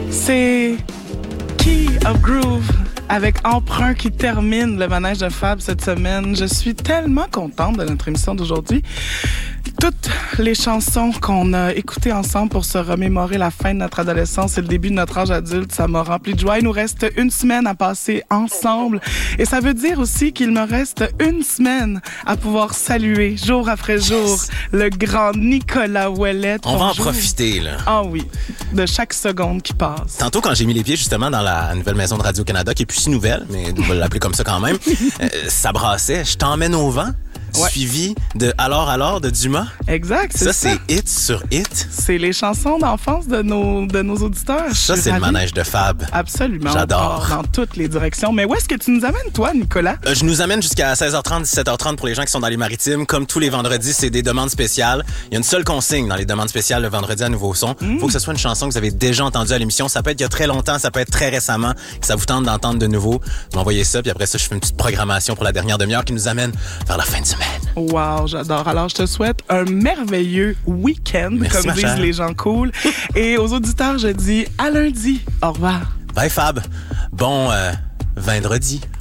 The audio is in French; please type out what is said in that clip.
C'est Key of Groove avec Emprunt qui termine le manège de Fab cette semaine. Je suis tellement contente de notre émission d'aujourd'hui. Toutes les chansons qu'on a écoutées ensemble pour se remémorer la fin de notre adolescence et le début de notre âge adulte, ça m'a rempli de joie. Il nous reste une semaine à passer ensemble. Et ça veut dire aussi qu'il me reste une semaine à pouvoir saluer, jour après jour, le grand Nicolas Ouellette. On va en profiter, là. Ah oui, de chaque seconde qui passe. Tantôt, quand j'ai mis les pieds, justement, dans la nouvelle maison de Radio-Canada, qui est plus si nouvelle, mais on va l'appeler comme ça quand même, ça brassait. Je t'emmène au vent. Ouais. Suivi de Alors de Dumas. Exact, c'est ça. Ça, c'est hit sur hit. C'est les chansons d'enfance de nos auditeurs. Ça, c'est le manège de Fab. Absolument. J'adore. Dans toutes les directions. Mais où est-ce que tu nous amènes, toi, Nicolas? Je nous amène jusqu'à 16h30, 17h30 pour les gens qui sont dans les maritimes. Comme tous les vendredis, c'est des demandes spéciales. Il y a une seule consigne dans les demandes spéciales le vendredi à Nouveau Son. Faut que ce soit une chanson que vous avez déjà entendue à l'émission. Ça peut être il y a très longtemps, ça peut être très récemment. Que ça vous tente d'entendre de nouveau. Vous m'envoyez ça, puis après ça, je fais une petite programmation pour la dernière demi-heure qui nous amène vers la fin de semaine. Wow, j'adore. Alors, je te souhaite un merveilleux week-end, Merci, comme disent les gens cool. Et aux auditeurs, je dis à lundi. Au revoir. Bye, Fab. Bon vendredi.